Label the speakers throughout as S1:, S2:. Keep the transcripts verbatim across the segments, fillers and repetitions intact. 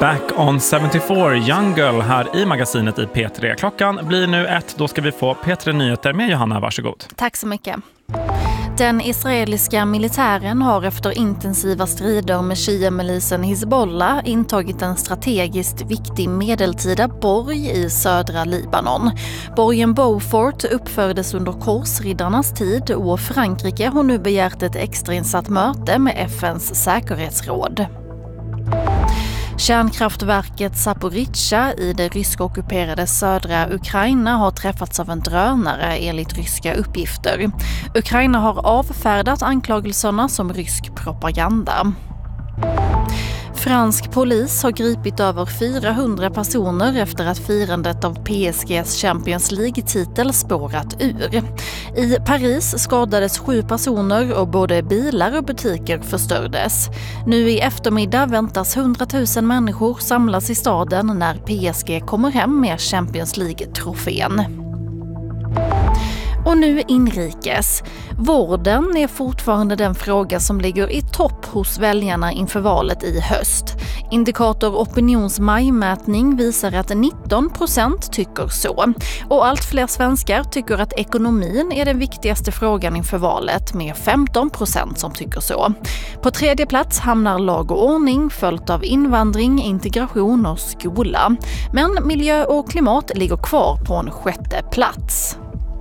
S1: Back on sjuttiofyra, Young Girl här i magasinet i P tre. Klockan blir nu ett, då ska vi få P tre Nyheter med Johanna, varsågod.
S2: Tack så mycket. Den israeliska militären har efter intensiva strider med shia-milisen Hizbollah intagit en strategiskt viktig medeltida borg i södra Libanon. Borgen Beaufort uppfördes under korsriddarnas tid och Frankrike har nu begärt ett extrainsatt möte med F N:s säkerhetsråd. Kärnkraftverket Zaporizjzja i det rysk-ockuperade södra Ukraina har träffats av en drönare enligt ryska uppgifter. Ukraina har avfärdat anklagelserna som rysk propaganda. Fransk polis har gripit över fyrahundra personer efter att firandet av P S G:s Champions League-titel spårat ur. I Paris skadades sju personer och både bilar och butiker förstördes. Nu i eftermiddag väntas hundratusen människor samlas i staden när P S G kommer hem med Champions League-trofén. Och nu inrikes. Vården är fortfarande den fråga som ligger i topp hos väljarna inför valet i höst. Indikator Opinions majmätning visar att nitton procent tycker så. Och allt fler svenskar tycker att ekonomin är den viktigaste frågan inför valet med femton procent som tycker så. På tredje plats hamnar lag och ordning följt av invandring, integration och skola. Men miljö och klimat ligger kvar på en sjätte plats.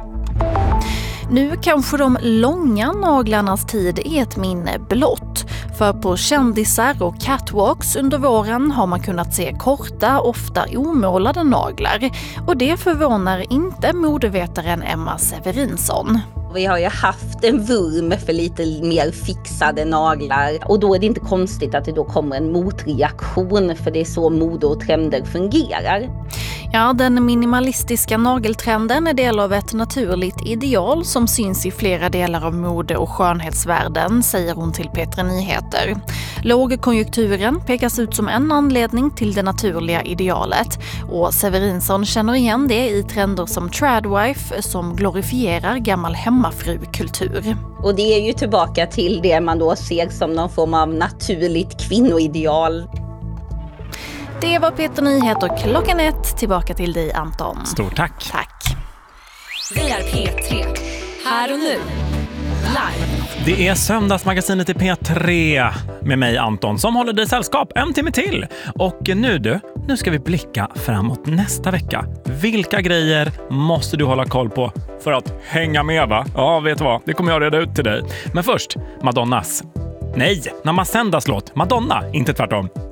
S2: Nu kanske de långa naglarnas tid är ett minne blott. För på kändisar och catwalks under våren har man kunnat se korta, ofta omålade naglar. Och det förvånar inte modevetaren Emma Severinsson.
S3: Vi har ju haft en vurm för lite mer fixade naglar och då är det inte konstigt att det då kommer en motreaktion, för det är så mode och trender fungerar.
S2: Ja, den minimalistiska nageltrenden är del av ett naturligt ideal som syns i flera delar av mode- och skönhetsvärlden, säger hon till P tre Nyheter. Lågkonjunkturen pekas ut som en anledning till det naturliga idealet och Severinsson känner igen det i trender som tradwife som glorifierar gammal hemmafrukultur.
S3: Och det är ju tillbaka till det man då ser som någon form av naturligt kvinnoideal.
S2: Det var P tre Nyheter klockan ett. Tillbaka till dig, Anton.
S1: Stort tack.
S2: Tack.
S4: Vi är P tre. Här och nu. Live.
S1: Det är söndagsmagasinet i P tre med mig, Anton, som håller dig sällskap en timme till. Och nu du, nu ska vi blicka framåt nästa vecka. Vilka grejer måste du hålla koll på för att hänga med, va? Ja, vet du vad? Det kommer jag reda ut till dig. Men först, Madonnas. Nej, Namasendas låt. Madonna, inte tvärtom.